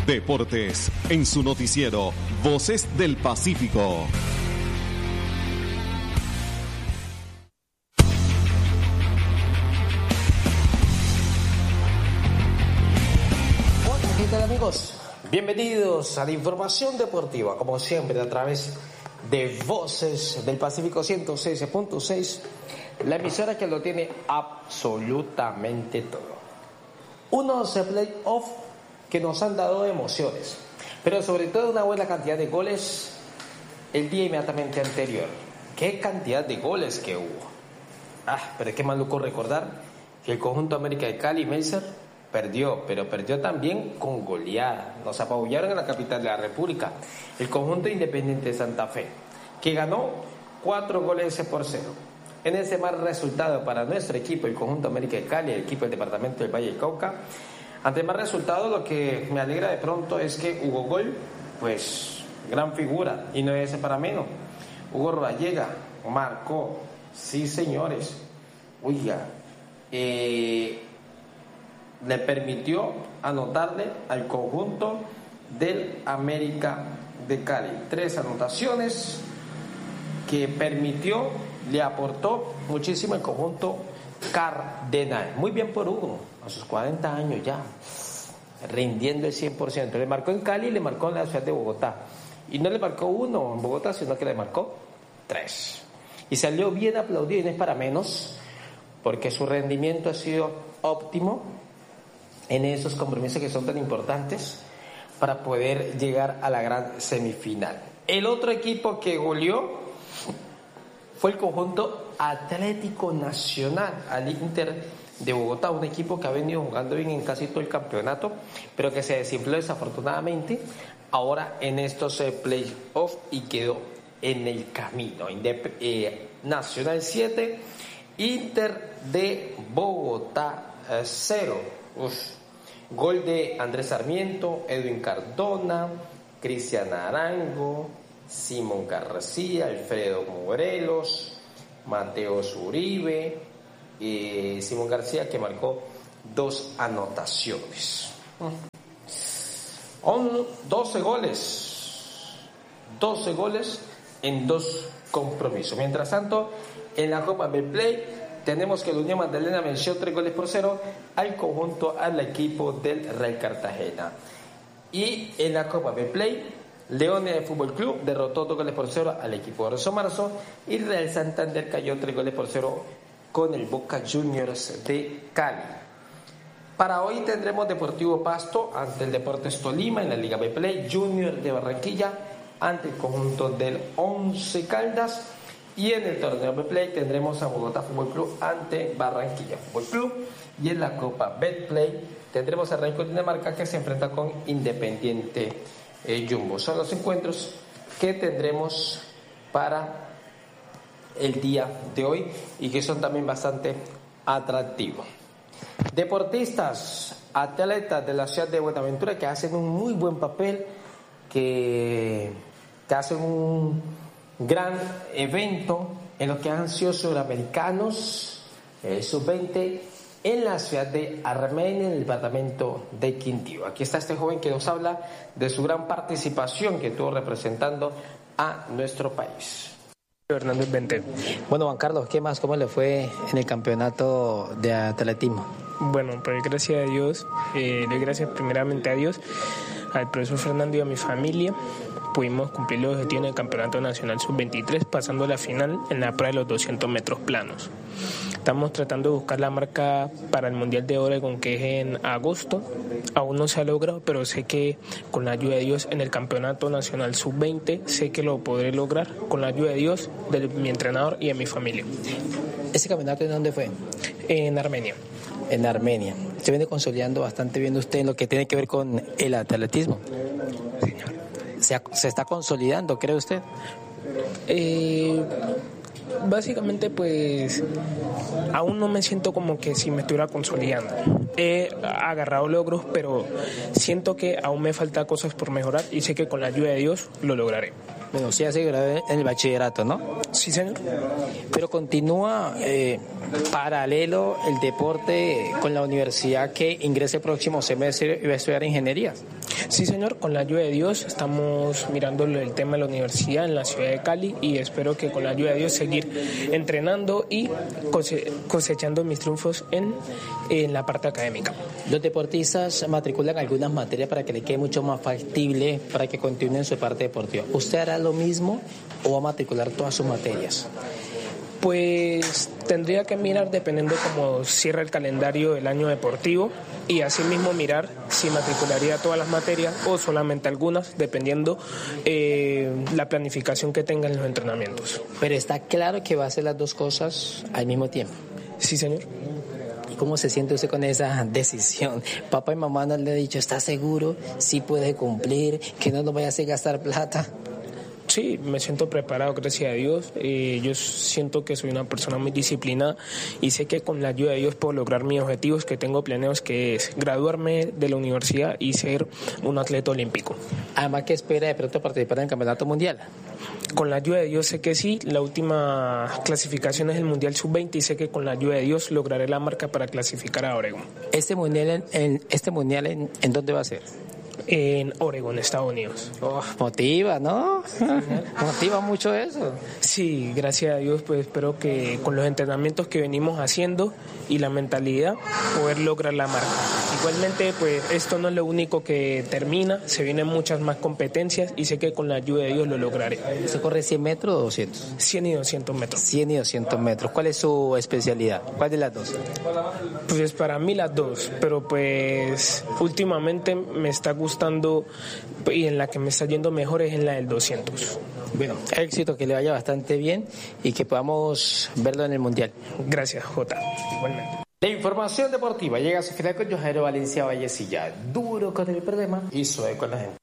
Deportes, en su noticiero Voces del Pacífico. Hola, ¿qué tal, amigos? Bienvenidos a la información deportiva, como siempre, a través de Voces del Pacífico 106.6, la emisora que lo tiene absolutamente todo. Unos playoffs que nos han dado emociones, pero sobre todo una buena cantidad de goles el día inmediatamente anterior. ¡Qué cantidad de goles que hubo! Pero qué maluco recordar que el conjunto América de Cali, Melzer, perdió, pero perdió también con goleada. Nos apabullaron en la capital de la República, el conjunto Independiente de Santa Fe, que ganó 4-0. En ese mal resultado para nuestro equipo, el conjunto América de Cali, el equipo del departamento del Valle del Cauca, ante el mal resultado, lo que me alegra de pronto es que Hugo Gol, pues gran figura, y no es para menos. Hugo Rodallega marcó, sí señores, oiga, le permitió anotarle al conjunto del América de Cali 3 anotaciones que permitió, le aportó muchísimo el conjunto cardenal. Muy bien por Hugo, a sus 40 años ya, rindiendo el 100%. Le marcó en Cali y le marcó en la ciudad de Bogotá. Y no le marcó 1 en Bogotá, sino que le marcó 3. Y salió bien aplaudido, y no es para menos, porque su rendimiento ha sido óptimo en esos compromisos que son tan importantes para poder llegar a la gran semifinal. El otro equipo que goleó fue el conjunto Atlético Nacional, al Inter de Bogotá, un equipo que ha venido jugando bien en casi todo el campeonato, pero que se desinfló desafortunadamente ahora en estos playoffs y quedó en el camino. Nacional 7, Inter de Bogotá 0. Gol de Andrés Sarmiento, Edwin Cardona, Cristian Arango, Simón García, Alfredo Morelos, Mateo Zuribe, Simón García, que marcó 2 anotaciones. 12 goles en 2 compromisos. Mientras tanto, en la Copa Betplay tenemos que la Unión Magdalena venció 3-0 al conjunto, al equipo del Real Cartagena. Y en la Copa Betplay, Leones de Fútbol Club derrotó 2-0 al equipo de Rosso Marzo, y Real Santander cayó 3-0 con el Boca Juniors de Cali. Para hoy tendremos Deportivo Pasto ante el Deportes Tolima en la Liga Betplay, Junior de Barranquilla ante el conjunto del Once Caldas, y en el torneo Betplay tendremos a Bogotá Fútbol Club ante Barranquilla Fútbol Club, y en la Copa Betplay tendremos a Rayo Dinamarca, que se enfrenta con Independiente Jumbo. Son los encuentros que tendremos para el día de hoy y que son también bastante atractivos. Deportistas, atletas de la ciudad de Buenaventura que hacen un muy buen papel, que hacen un gran evento en lo que han sido suramericanos sub-20 en la ciudad de Armenia, en el departamento de Quindío. Aquí está este joven que nos habla de su gran participación que tuvo representando a nuestro país. Hernández 20. Bueno, Juan Carlos, ¿qué más? ¿Cómo le fue en el campeonato de atletismo? Bueno, pues gracias a Dios, le doy gracias primeramente a Dios, al profesor Fernando y a mi familia. Pudimos cumplir los objetivos en el Campeonato Nacional Sub-23, pasando a la final en la prueba de los 200 metros planos. Estamos tratando de buscar la marca para el Mundial de Oregon, que es en agosto. Aún no se ha logrado, pero sé que con la ayuda de Dios en el Campeonato Nacional Sub-20, sé que lo podré lograr con la ayuda de Dios, de mi entrenador y de mi familia. ¿Ese campeonato en dónde fue? En Armenia. En Armenia. Se viene consolidando bastante bien usted en lo que tiene que ver con el atletismo. Señor. ¿Se está consolidando, cree usted? Básicamente, pues, aún no me siento como que si me estuviera consolidando. He agarrado logros, pero siento que aún me falta cosas por mejorar y sé que con la ayuda de Dios lo lograré. Bueno, sí, se graduó en el bachillerato, ¿no? Sí, señor. Pero continúa paralelo el deporte con la universidad que ingrese el próximo semestre y va a estudiar ingeniería. Sí, señor, con la ayuda de Dios estamos mirando el tema de la universidad en la ciudad de Cali y espero que con la ayuda de Dios seguir entrenando y cosechando mis triunfos en la parte académica. Los deportistas matriculan algunas materias para que le quede mucho más factible para que continúen su parte deportiva. ¿Usted hará lo mismo o va a matricular todas sus materias? Pues tendría que mirar dependiendo cómo cierra el calendario del año deportivo y asimismo mirar si matricularía todas las materias o solamente algunas, dependiendo la planificación que tenga en los entrenamientos. Pero está claro que va a hacer las dos cosas al mismo tiempo. Sí, señor. ¿Y cómo se siente usted con esa decisión? Papá y mamá no le han dicho, ¿está seguro? ¿Sí puede cumplir? ¿Que no nos vaya a hacer gastar plata? Sí, me siento preparado, gracias a Dios. Yo siento que soy una persona muy disciplinada y sé que con la ayuda de Dios puedo lograr mis objetivos que tengo planeados, que es graduarme de la universidad y ser un atleta olímpico. Además, ¿qué espera de pronto participar en el Campeonato Mundial? Con la ayuda de Dios sé que sí. La última clasificación es el Mundial Sub-20 y sé que con la ayuda de Dios lograré la marca para clasificar a Oregón. ¿Este mundial en dónde va a ser? En Oregón, Estados Unidos. Motiva, ¿no? Motiva mucho eso. Sí, gracias a Dios, pues espero que con los entrenamientos que venimos haciendo y la mentalidad poder lograr la marca. Igualmente, pues esto no es lo único que termina, se vienen muchas más competencias y sé que con la ayuda de Dios lo lograré. ¿Usted corre 100 metros o 200? 100 y 200 metros. 100 y 200 metros. ¿Cuál es su especialidad? ¿Cuál de las dos? Pues para mí las dos, pero pues últimamente me está gustando y en la que me está yendo mejor es en la del 200. Bueno, éxito, que le vaya bastante bien y que podamos verlo en el Mundial. Gracias, Jota. Igualmente. La información deportiva llega a su final con Johanero Valencia Vallecilla. Duro con el problema y suave con la gente.